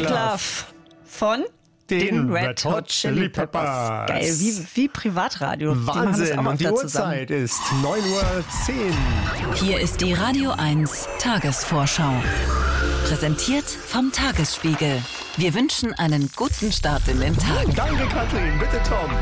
Love von den Red Hot Chili Peppers. Geil, wie Privatradio. Wahnsinn, und die Uhrzeit ist 9:10 Uhr. Hier ist die Radio 1 Tagesvorschau. Präsentiert vom Tagesspiegel. Wir wünschen einen guten Start in den Tag. Danke, Katrin. Bitte, Tom.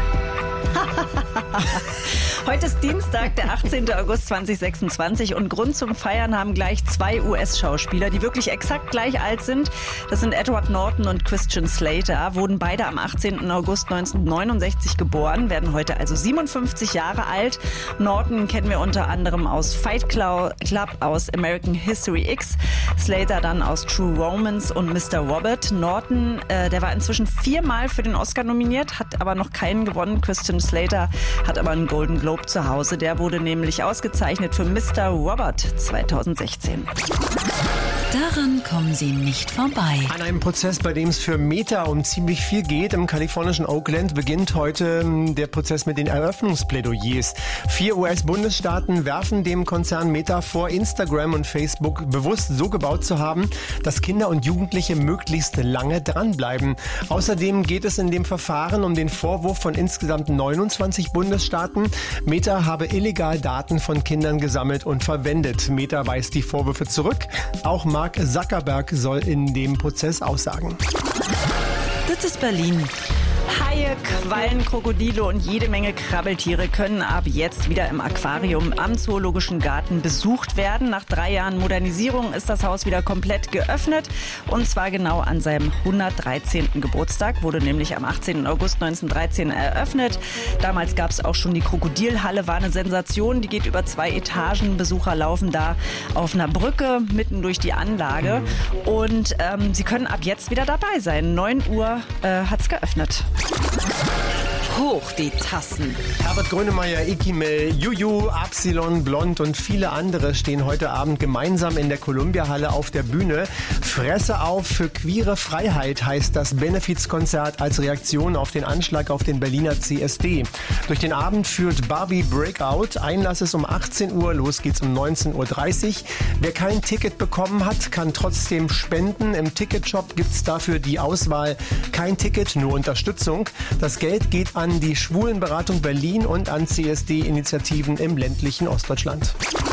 Heute ist Dienstag, der 18. August 2026 und Grund zum Feiern haben gleich zwei US-Schauspieler, die wirklich exakt gleich alt sind. Das sind Edward Norton und Christian Slater, wurden beide am 18. August 1969 geboren, werden heute also 57 Jahre alt. Norton kennen wir unter anderem aus Fight Club, aus American History X, Slater dann aus True Romance und Mr. Robot. Norton, der war inzwischen 4-mal für den Oscar nominiert, hat aber noch keinen gewonnen. Christian Slater hat aber einen Golden Globe zu Hause. Der wurde nämlich ausgezeichnet für Mr. Robot 2016. Daran kommen Sie nicht vorbei. An einem Prozess, bei dem es für Meta um ziemlich viel geht, im kalifornischen Oakland, beginnt heute der Prozess mit den Eröffnungsplädoyers. 4 US-Bundesstaaten werfen dem Konzern Meta vor, Instagram und Facebook bewusst so gebaut zu haben, dass Kinder und Jugendliche möglichst lange dranbleiben. Außerdem geht es in dem Verfahren um den Vorwurf von insgesamt 29 Bundesstaaten, Meta habe illegal Daten von Kindern gesammelt und verwendet. Meta weist die Vorwürfe zurück. Auch Mark Zuckerberg soll in dem Prozess aussagen. Das ist Berlin. Haie, Quallen, Krokodile und jede Menge Krabbeltiere können ab jetzt wieder im Aquarium am Zoologischen Garten besucht werden. Nach 3 Jahren Modernisierung ist das Haus wieder komplett geöffnet und zwar genau an seinem 113. Geburtstag. Wurde nämlich am 18. August 1913 eröffnet. Damals gab es auch schon die Krokodilhalle, war eine Sensation. Die geht über 2 Etagen. Besucher laufen da auf einer Brücke mitten durch die Anlage und sie können ab jetzt wieder dabei sein. 9 Uhr hat es geöffnet. Hoch die Tassen. Herbert Grönemeyer, Ikimel, Juju, Absilon, Blond und viele andere stehen heute Abend gemeinsam in der Columbia-Halle auf der Bühne. Fresse auf für queere Freiheit heißt das Benefizkonzert als Reaktion auf den Anschlag auf den Berliner CSD. Durch den Abend führt Barbie Breakout. Einlass ist um 18 Uhr, los geht's um 19:30 Uhr. Wer kein Ticket bekommen hat, kann trotzdem spenden. Im Ticketshop gibt's dafür die Auswahl kein Ticket, nur Unterstützung. Das Geld geht an die Schwulenberatung Berlin und an CSD-Initiativen im ländlichen Ostdeutschland.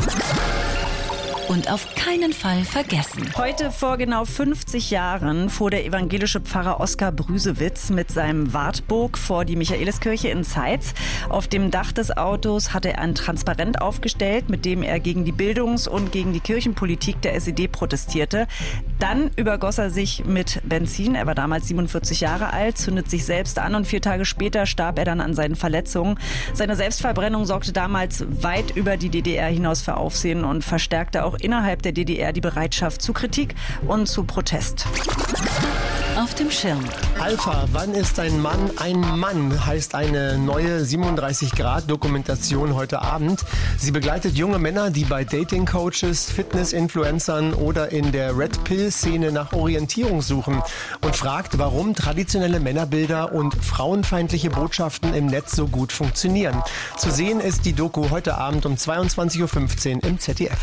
Und auf keinen Fall vergessen. Heute vor genau 50 Jahren fuhr der evangelische Pfarrer Oskar Brüsewitz mit seinem Wartburg vor die Michaeliskirche in Zeitz. Auf dem Dach des Autos hatte er ein Transparent aufgestellt, mit dem er gegen die Bildungs- und gegen die Kirchenpolitik der SED protestierte. Dann übergoss er sich mit Benzin. Er war damals 47 Jahre alt, zündet sich selbst an und 4 Tage später starb er dann an seinen Verletzungen. Seine Selbstverbrennung sorgte damals weit über die DDR hinaus für Aufsehen und verstärkte auch innerhalb der DDR die Bereitschaft zu Kritik und zu Protest. Auf dem Schirm. Alpha, wann ist ein Mann ein Mann, heißt eine neue 37-Grad-Dokumentation heute Abend. Sie begleitet junge Männer, die bei Dating-Coaches, Fitness-Influencern oder in der Red-Pill-Szene nach Orientierung suchen und fragt, warum traditionelle Männerbilder und frauenfeindliche Botschaften im Netz so gut funktionieren. Zu sehen ist die Doku heute Abend um 22:15 Uhr im ZDF.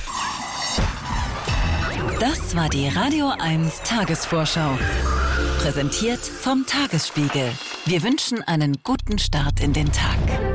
Das war die Radio 1 Tagesvorschau. Präsentiert vom Tagesspiegel. Wir wünschen einen guten Start in den Tag.